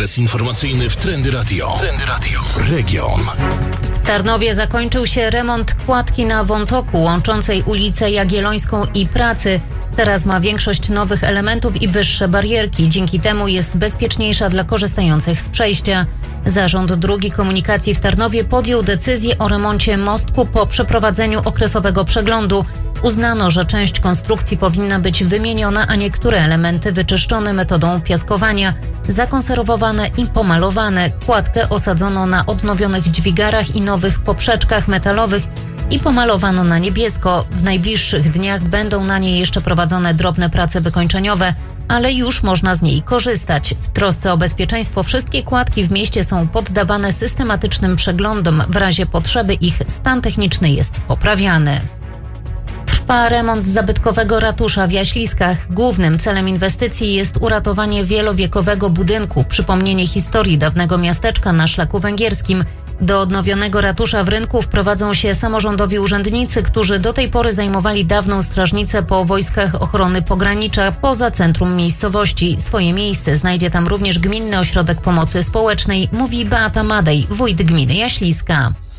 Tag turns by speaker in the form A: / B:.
A: Adres informacyjny w Trendy Radio. Trendy Radio. Region.
B: W Tarnowie zakończył się remont kładki na Wątoku łączącej ulicę Jagiellońską i Pracy. Teraz ma większość nowych elementów i wyższe barierki. Dzięki temu jest bezpieczniejsza dla korzystających z przejścia. Zarząd Dróg i Komunikacji w Tarnowie podjął decyzję o remoncie mostku po przeprowadzeniu okresowego przeglądu. Uznano, że część konstrukcji powinna być wymieniona, a niektóre elementy wyczyszczone metodą piaskowania, zakonserwowane i pomalowane. Kładkę osadzono na odnowionych dźwigarach i nowych poprzeczkach metalowych i pomalowano na niebiesko. W najbliższych dniach będą na niej jeszcze prowadzone drobne prace wykończeniowe, ale już można z niej korzystać. W trosce o bezpieczeństwo wszystkie kładki w mieście są poddawane systematycznym przeglądom. W razie potrzeby ich stan techniczny jest poprawiany. Trwa remont zabytkowego ratusza w Jaśliskach. Głównym celem inwestycji jest uratowanie wielowiekowego budynku, przypomnienie historii dawnego miasteczka na szlaku węgierskim. Do odnowionego ratusza w Rynku wprowadzą się samorządowi urzędnicy, którzy do tej pory zajmowali dawną strażnicę po Wojskach Ochrony Pogranicza poza centrum miejscowości. Swoje miejsce znajdzie tam również Gminny Ośrodek Pomocy Społecznej, mówi Beata Madej, wójt gminy Jaśliska.